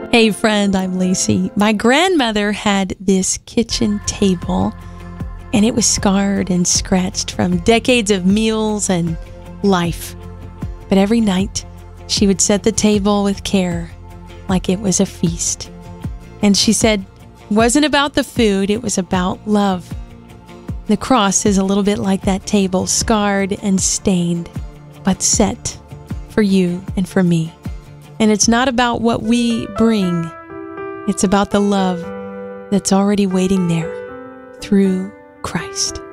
Hey friend, I'm Lacey. My grandmother had this kitchen table, and it was scarred and scratched from decades of meals and life. But every night, she would set the table with care, like it was a feast. And she said, it wasn't about the food, it was about love. The cross is a little bit like that table, scarred and stained, but set for you and for me. And it's not about what we bring, it's about the love that's already waiting there through Christ.